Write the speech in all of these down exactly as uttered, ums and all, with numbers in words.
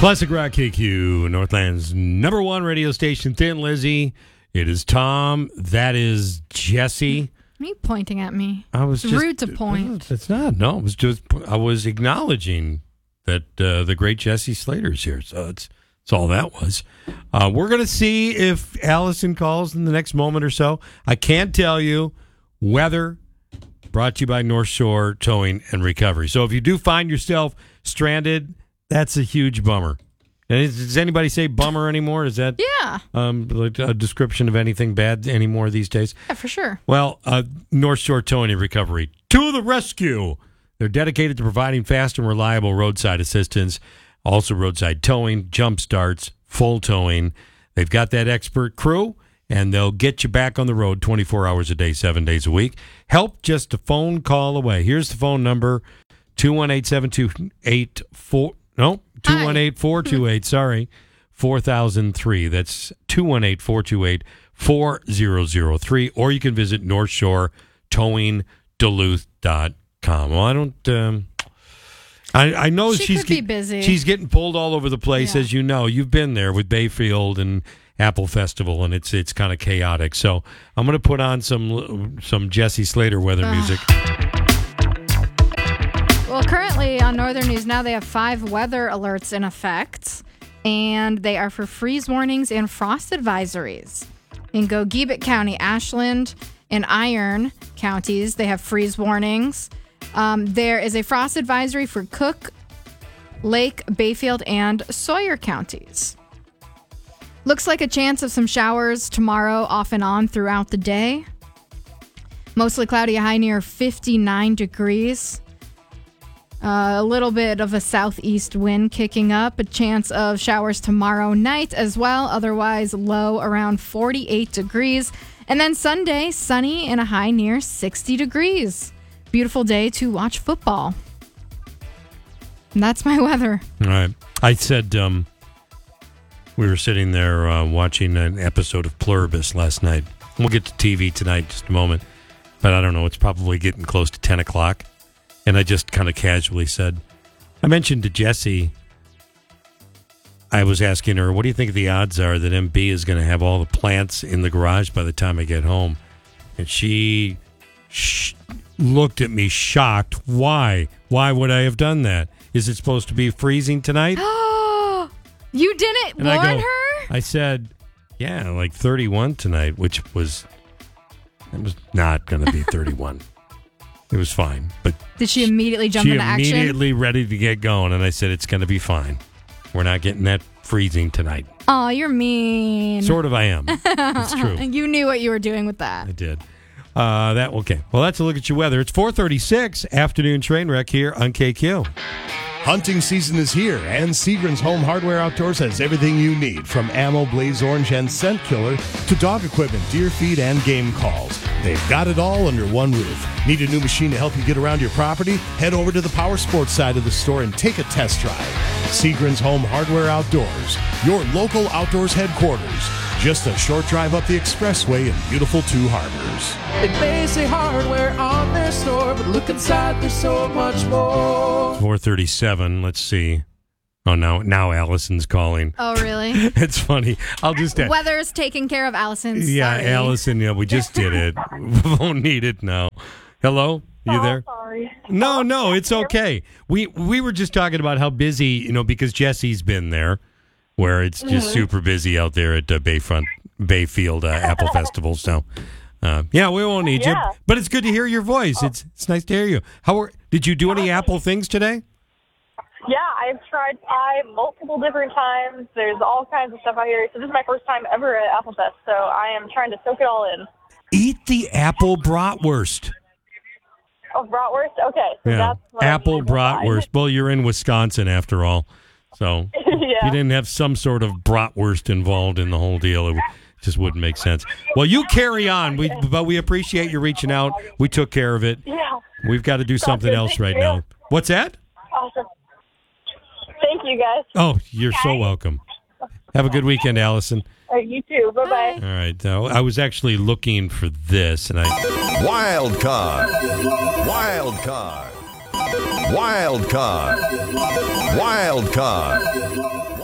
Classic Rock K Q, Northland's number one radio station. Thin Lizzy. It is Tom. That is Jesse. What are you pointing at me? I was it's just, rude to point. It's not. No, it was just I was acknowledging that uh, the great Jesse Slater's here. So it's that's all that was. Uh, we're gonna see if Allison calls in the next moment or so. I can't tell you. Weather brought to you by North Shore Towing and Recovery. So if you do find yourself stranded, that's a huge bummer. And is, does anybody say bummer anymore? Is that yeah um, like a description of anything bad anymore these days? Yeah, for sure. Well, uh, North Shore Towing and Recovery, to the rescue. They're dedicated to providing fast and reliable roadside assistance, also roadside towing, jump starts, full towing. They've got that expert crew, and they'll get you back on the road twenty-four hours a day, seven days a week. Help just a phone call away. Here's the phone number, two one eight, seven two eight, four no, two one eight, four two eight, sorry, four thousand three. That's two one eight, four two eight, four zero zero three. Or you can visit north shore towing duluth dot com. Well, I don't... Um, I, I know she she's could be get, busy. She's getting pulled all over the place, yeah. as you know. You've been there with Bayfield and Apple Festival, and it's it's kind of chaotic. So I'm going to put on some some Jesse Slater weather music. Well, currently on Northern News Now, they have five weather alerts in effect, and they are for freeze warnings and frost advisories. In Gogebic County, Ashland, and Iron counties, they have freeze warnings. Um, there is a frost advisory for Cook, Lake, Bayfield, and Sawyer counties. Looks like a chance of some showers tomorrow off and on throughout the day. Mostly cloudy, a high near fifty-nine degrees. Uh, a little bit of a southeast wind kicking up. A chance of showers tomorrow night as well. Otherwise, low around forty-eight degrees. And then Sunday, sunny and a high near sixty degrees. Beautiful day to watch football. And that's my weather. All right. I said um, we were sitting there uh, watching an episode of Pluribus last night. We'll get to T V tonight in just a moment. But I don't know. It's probably getting close to ten o'clock. And I just kind of casually said, I mentioned to Jessie, I was asking her, what do you think the odds are that M B is going to have all the plants in the garage by the time I get home? And she sh- looked at me shocked. Why? Why would I have done that? Is it supposed to be freezing tonight? Oh, you didn't and warn I go, her? I said, yeah, like thirty-one tonight, which was, it was not going to be thirty-one. It was fine. But did she immediately jump she into action? She immediately ready to get going, and I said, it's going to be fine. We're not getting that freezing tonight. Oh, you're mean. Sort of I am. It's true. You knew what you were doing with that. I did. Uh, that okay. Well, that's a look at your weather. It's four thirty-six, afternoon train wreck here on K Q. Hunting season is here, and Seagram's Home Hardware Outdoors has everything you need, from ammo, blaze orange, and scent killer to dog equipment, deer feed, and game calls. They've got it all under one roof. Need a new machine to help you get around your property? Head over to the Power Sports side of the store and take a test drive. Seagram's Home Hardware Outdoors, your local outdoors headquarters. Just a short drive up the expressway in beautiful Two Harbors. It may say hardware on their store, but look inside, there's so much more. four thirty-seven, let's see. Oh, now now Allison's calling. Oh, really? It's funny. I'll just... Weather's taking care of Allison's. Yeah, Sorry. Allison, yeah, we just did it. We won't need it now. Hello? You oh, there? Sorry. No, no, it's okay. We we were just talking about how busy, you know, because Jesse's been there, where it's just mm-hmm. super busy out there at uh, Bayfront, Bayfield uh, Apple Festival. So, uh, yeah, we won't need yeah. you. But it's good to hear your voice. Oh. It's it's nice to hear you. How are, did you do any Apple things today? Yeah, I've tried pie multiple different times. There's all kinds of stuff out here. So this is my first time ever at Apple Fest, so I am trying to soak it all in. Eat the apple bratwurst. Oh, bratwurst? Okay. So yeah, that's what apple bratwurst. Well, you're in Wisconsin after all. So yeah. if you didn't have some sort of bratwurst involved in the whole deal, it just wouldn't make sense. Well, you carry on, we, but we appreciate you reaching out. We took care of it. Yeah. We've got to do something Thank else right you. now. What's that? Awesome. Thank you, guys. Oh, you're so welcome. Have a good weekend, Allison. All right, you too. Bye-bye. All right. Uh, I was actually looking for this, and I... Wild card. Wild card. Wild card. Wild card.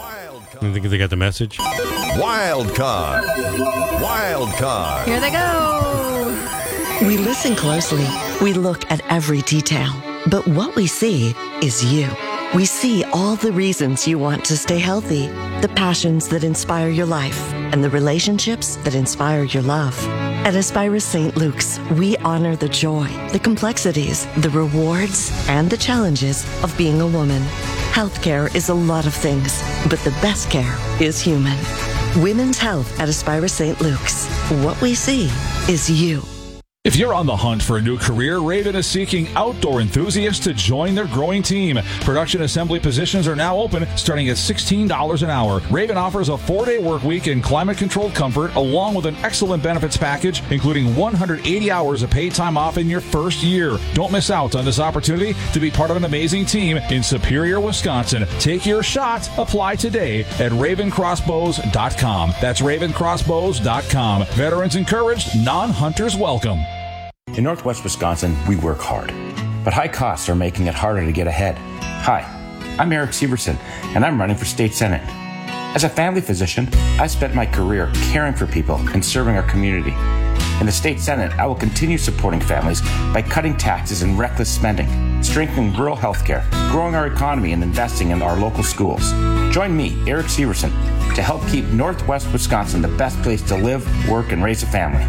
You think they got the message? Wild card. Wild card. Here they go. We listen closely. We look at every detail. But what we see is you. We see all the reasons you want to stay healthy, the passions that inspire your life, and the relationships that inspire your love. At Aspira Saint Luke's, we honor the joy, the complexities, the rewards, and the challenges of being a woman. Healthcare is a lot of things, but the best care is human. Women's health at Aspira Saint Luke's. What we see is you. If you're on the hunt for a new career, Raven is seeking outdoor enthusiasts to join their growing team. Production assembly positions are now open, starting at sixteen dollars an hour. Raven offers a four-day work week in climate-controlled comfort, along with an excellent benefits package, including one hundred eighty hours of paid time off in your first year. Don't miss out on this opportunity to be part of an amazing team in Superior, Wisconsin. Take your shot. Apply today at raven crossbows dot com. That's raven crossbows dot com. Veterans encouraged, non-hunters welcome. In Northwest Wisconsin, we work hard, but high costs are making it harder to get ahead. Hi, I'm Eric Severson, and I'm running for state senate. As a family physician, I spent my career caring for people and serving our community. In the state senate, I will continue supporting families by cutting taxes and reckless spending, strengthening rural health care, growing our economy, and investing in our local schools. Join me, Eric Severson, to help keep Northwest Wisconsin the best place to live, work, and raise a family.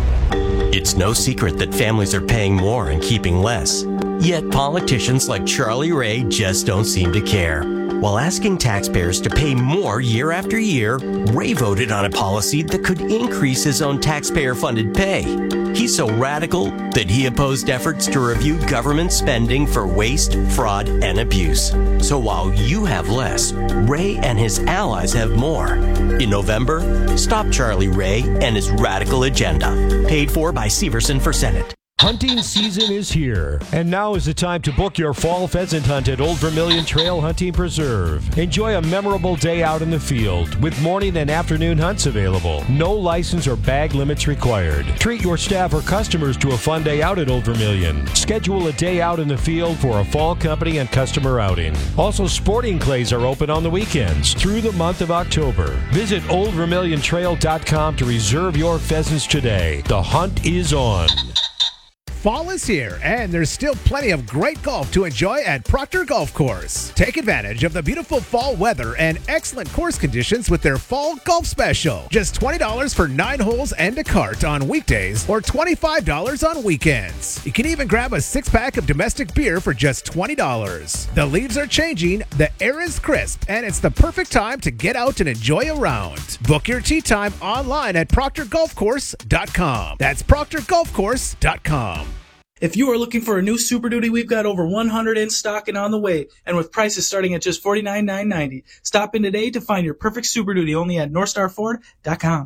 It's no secret that families are paying more and keeping less. Yet politicians like Charlie Ray just don't seem to care. While asking taxpayers to pay more year after year, Ray voted on a policy that could increase his own taxpayer-funded pay. He's so radical that he opposed efforts to review government spending for waste, fraud, and abuse. So while you have less, Ray and his allies have more. In November, stop Charlie Ray and his radical agenda. Paid for by Severson for Senate. Hunting season is here, and now is the time to book your fall pheasant hunt at Old Vermilion Trail Hunting Preserve. Enjoy a memorable day out in the field with morning and afternoon hunts available. No license or bag limits required. Treat your staff or customers to a fun day out at Old Vermilion. Schedule a day out in the field for a fall company and customer outing. Also, sporting clays are open on the weekends through the month of October. Visit old vermilion trail dot com to reserve your pheasants today. The hunt is on. Fall is here, and there's still plenty of great golf to enjoy at Proctor Golf Course. Take advantage of the beautiful fall weather and excellent course conditions with their fall golf special. Just twenty dollars for nine holes and a cart on weekdays, or twenty-five dollars on weekends. You can even grab a six-pack of domestic beer for just twenty dollars. The leaves are changing, the air is crisp, and it's the perfect time to get out and enjoy a round. Book your tee time online at proctor golf course dot com. That's proctor golf course dot com. If you are looking for a new Super Duty, we've got over one hundred in stock and on the way, and with prices starting at just forty-nine thousand nine hundred ninety dollars. Stop in today to find your perfect Super Duty only at north star ford dot com.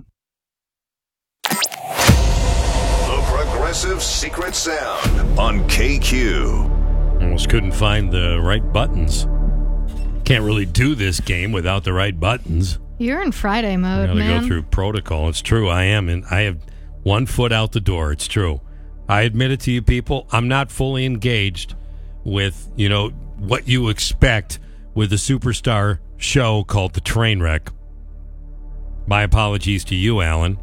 The Progressive Secret Sound on K Q. Almost couldn't find the right buttons. Can't really do this game without the right buttons. You're in Friday mode, I gotta man. go through protocol. It's true. I am, and I have one foot out the door. It's true. I admit it to you people, I'm not fully engaged with, you know, what you expect with a superstar show called The Trainwreck. My apologies to you, Alan.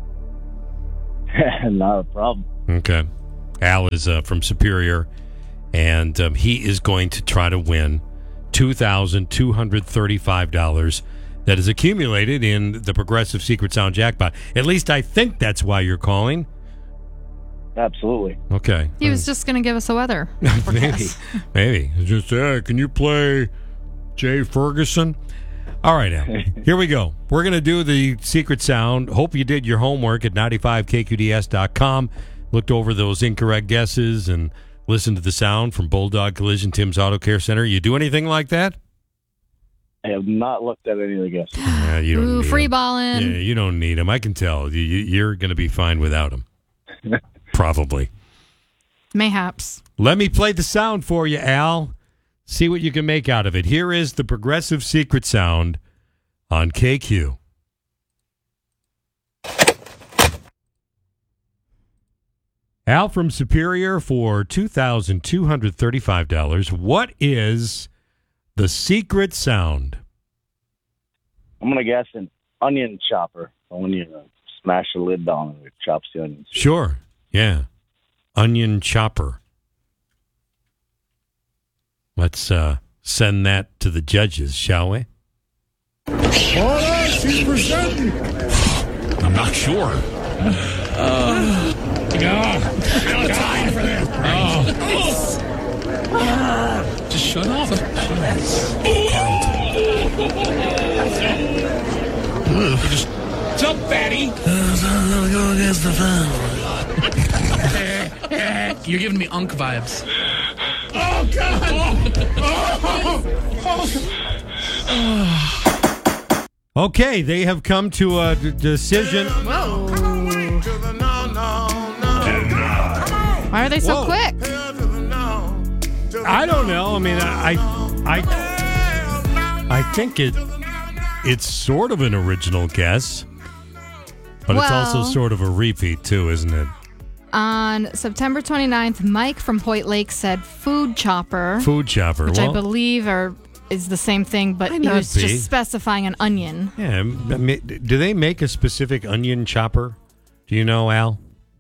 Not a problem. Okay. Al is uh, from Superior, and um, he is going to try to win two thousand two hundred thirty-five dollars that is accumulated in the Progressive Secret Sound jackpot. At least I think that's why you're calling. Absolutely. Okay. He was just going to give us a weather. Maybe. Maybe. Just, uh, can you play Jay Ferguson? All right, Al. Here we go. We're going to do the secret sound. Hope you did your homework at ninety-five K Q D S dot com. Looked over those incorrect guesses and listened to the sound from Bulldog Collision, Tim's Auto Care Center. You do anything like that? I have not looked at any of the guesses. Yeah, you don't Ooh, need free 'em. balling. Yeah, you don't need them. I can tell. You, you- you're going to be fine without them. Probably. Mayhaps. Let me play the sound for you, Al. See what you can make out of it. Here is the Progressive Secret Sound on K Q. Al from Superior for two thousand two hundred thirty-five dollars. What is the secret sound? I'm gonna guess an onion chopper. When you uh, smash the lid down and it chops the onions. Sure. Yeah. Onion chopper. Let's uh, send that to the judges, shall we? All right, she's presenting. I'm not sure. Uh, no, no time for this. Oh. Just shut up. Just jump, fatty. Go against the family. You're giving me Unk vibes. Oh, God. Oh, oh. Okay, they have come to a d- decision. Whoa. Why are they so Whoa. quick? I don't know. I mean, I, I, I think it, it's sort of an original guess, but well, it's also sort of a repeat too, isn't it? On September twenty-ninth, Mike from Hoyt Lake said food chopper. Food chopper, which well, I believe are is the same thing, but he not was be. just specifying an onion. Yeah. I mean, do they make a specific onion chopper? Do you know, Al?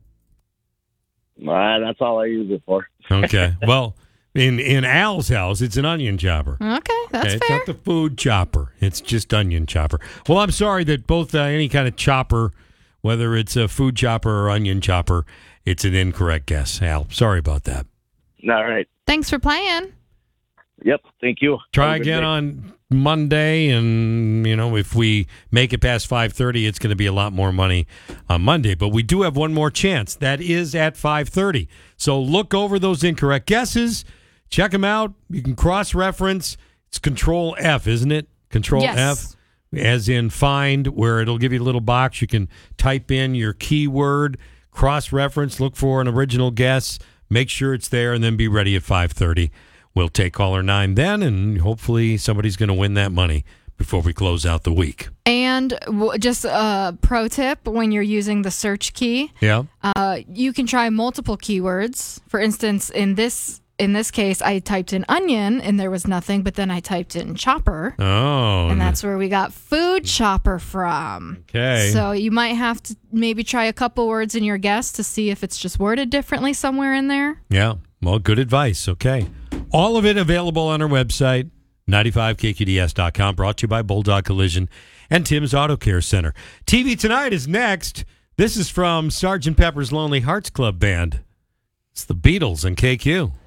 Uh, that's all I use it for. Okay. Well, in in Al's house, it's an onion chopper. Okay, that's okay, it's fair. not the food chopper. It's just onion chopper. Well, I'm sorry that both uh, any kind of chopper, whether it's a food chopper or onion chopper, it's an incorrect guess, Al. Sorry about that. All right. Thanks for playing. Yep. Thank you. Try again on Monday, and you know if we make it past five thirty, it's going to be a lot more money on Monday. But we do have one more chance. That is at five thirty. So look over those incorrect guesses. Check them out. You can cross-reference. It's Control F, isn't it? Control yes. F, as in find, where it'll give you a little box. You can type in your keyword, cross-reference, look for an original guess, make sure it's there, and then be ready at five thirty. We'll take caller nine then, and hopefully somebody's going to win that money before we close out the week. And w- just a pro tip, when you're using the search key, yeah, uh, you can try multiple keywords. For instance, in this in this case, I typed in onion, and there was nothing, but then I typed in chopper. Oh. And that's where we got food chopper from. Okay. So you might have to maybe try a couple words in your guess to see if it's just worded differently somewhere in there. Yeah. Well, good advice. Okay. All of it available on our website, ninety-five K Q D S dot com, brought to you by Bulldog Collision and Tim's Auto Care Center. T V Tonight is next. This is from Sergeant Pepper's Lonely Hearts Club Band. It's the Beatles and K Q.